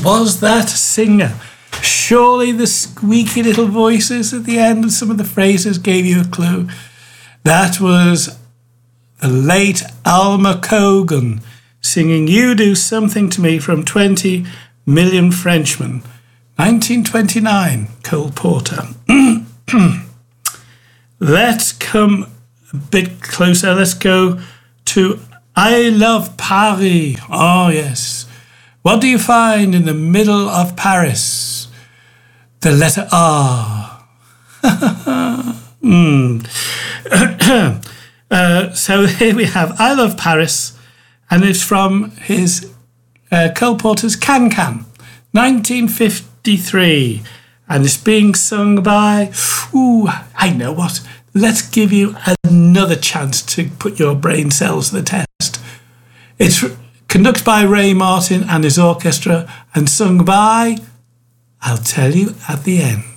was that singer? Surely the squeaky little voices at the end of some of the phrases gave you a clue. That was the late Alma Cogan singing You Do Something to Me from 20 Million Frenchmen. 1929, Cole Porter. Let's come a bit closer. Let's go to I Love Paris. Oh, yes. What do you find in the middle of Paris? The letter R. So here we have I Love Paris, and it's from his Cole Porter's Can Can, 1953. And it's being sung by, I know what. Let's give you another chance to put your brain cells to the test. It's conducted by Ray Martin and his orchestra and sung by, I'll tell you at the end.